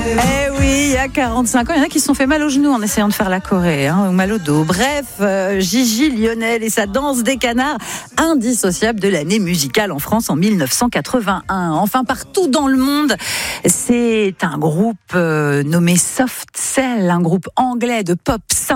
Eh oui, il y a 45 ans, il y en a qui se sont fait mal aux genoux en essayant de faire la choré, ou mal au dos. Bref, Gigi Lionel et sa danse des canards, indissociable de l'année musicale en France en 1981. Enfin, partout dans le monde, c'est un groupe nommé Soft Cell, un groupe anglais de pop